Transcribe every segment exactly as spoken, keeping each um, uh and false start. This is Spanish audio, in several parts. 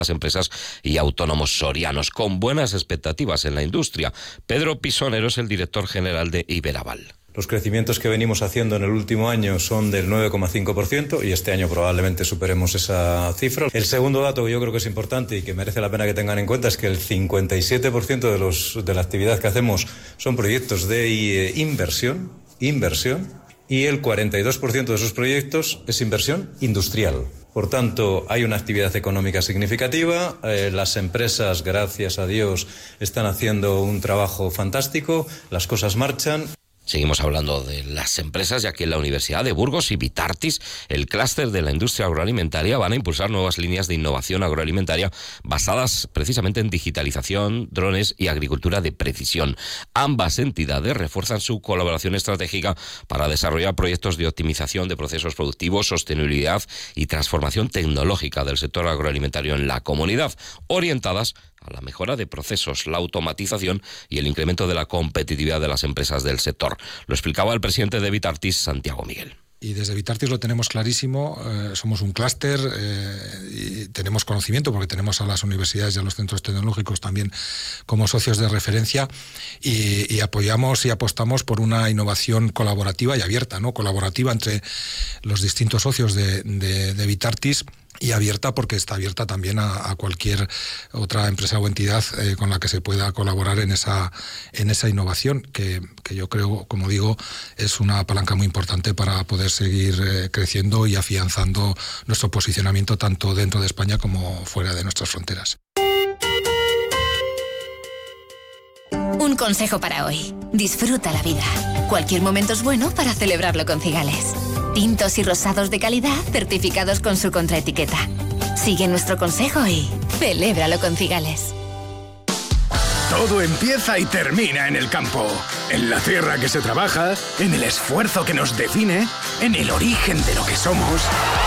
las empresas y autónomos sorianos, con buenas expectativas en la industria. Pedro Pisonero es el director general de Iberaval. Los crecimientos que venimos haciendo en el último año son del nueve coma cinco por ciento y este año probablemente superemos esa cifra. El segundo dato que yo creo que es importante y que merece la pena que tengan en cuenta es que el cincuenta y siete por ciento de, los, de la actividad que hacemos son proyectos de eh, inversión, inversión, y el cuarenta y dos por ciento de esos proyectos es inversión industrial. Por tanto, hay una actividad económica significativa, eh, las empresas, gracias a Dios, están haciendo un trabajo fantástico, las cosas marchan. Seguimos hablando de las empresas, ya que en la Universidad de Burgos y Vitartis, el clúster de la industria agroalimentaria, van a impulsar nuevas líneas de innovación agroalimentaria basadas precisamente en digitalización, drones y agricultura de precisión. Ambas entidades refuerzan su colaboración estratégica para desarrollar proyectos de optimización de procesos productivos, sostenibilidad y transformación tecnológica del sector agroalimentario en la comunidad, orientadas a la mejora de procesos, la automatización y el incremento de la competitividad de las empresas del sector. Lo explicaba el presidente de Vitartis, Santiago Miguel. Y desde Vitartis lo tenemos clarísimo, eh, somos un clúster eh, y tenemos conocimiento porque tenemos a las universidades y a los centros tecnológicos también como socios de referencia y, y apoyamos y apostamos por una innovación colaborativa y abierta, ¿no? Colaborativa entre los distintos socios de, de, de Vitartis y abierta porque está abierta también a, a cualquier otra empresa o entidad eh, con la que se pueda colaborar en esa, en esa innovación que, que yo creo, como digo, es una palanca muy importante para poder seguir eh, creciendo y afianzando nuestro posicionamiento tanto dentro de España como fuera de nuestras fronteras. Un consejo para hoy. Disfruta la vida. Cualquier momento es bueno para celebrarlo con Cigales. Tintos y rosados de calidad certificados con su contraetiqueta. Sigue nuestro consejo y celébralo con Cigales. Todo empieza y termina en el campo. En la tierra que se trabaja, en el esfuerzo que nos define, en el origen de lo que somos.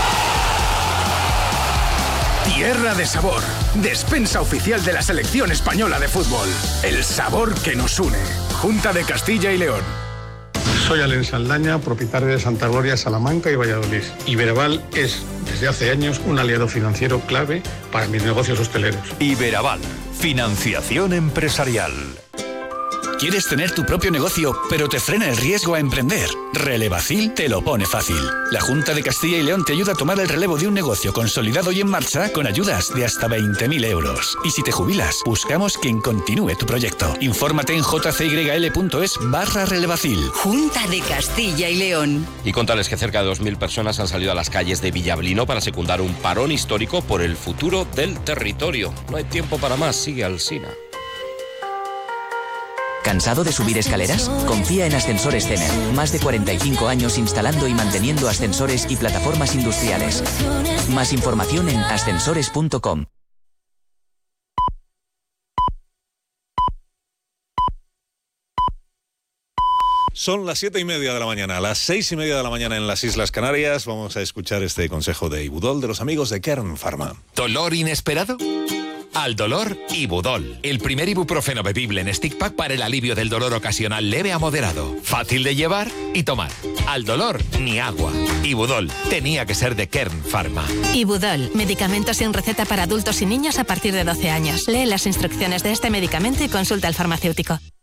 Tierra de sabor. Despensa oficial de la selección española de fútbol. El sabor que nos une. Junta de Castilla y León. Soy Alen Saldaña, propietario de Santa Gloria, Salamanca y Valladolid. Iberaval es, desde hace años, un aliado financiero clave para mis negocios hosteleros. Iberaval, financiación empresarial. ¿Quieres tener tu propio negocio, pero te frena el riesgo a emprender? Relevacil te lo pone fácil. La Junta de Castilla y León te ayuda a tomar el relevo de un negocio consolidado y en marcha con ayudas de hasta veinte mil euros. Y si te jubilas, buscamos quien continúe tu proyecto. Infórmate en jcyl.es barra Relevacil. Junta de Castilla y León. Y contarles que cerca de dos mil personas han salido a las calles de Villablino para secundar un parón histórico por el futuro del territorio. No hay tiempo para más, sigue Alsina. ¿Cansado de subir escaleras? Confía en Ascensores Cener. Más de cuarenta y cinco años instalando y manteniendo ascensores y plataformas industriales. Más información en ascensores punto com. Son las siete y media de la mañana, las seis y media de la mañana en las Islas Canarias. Vamos a escuchar este consejo de Ibudol de los amigos de Kern Pharma. ¿Dolor inesperado? Al dolor, Ibudol. El primer ibuprofeno bebible en stick pack para el alivio del dolor ocasional leve a moderado. Fácil de llevar y tomar. Al dolor, ni agua. Ibudol. Tenía que ser de Kern Pharma. Ibudol. Medicamento sin receta para adultos y niños a partir de doce años. Lee las instrucciones de este medicamento y consulta al farmacéutico.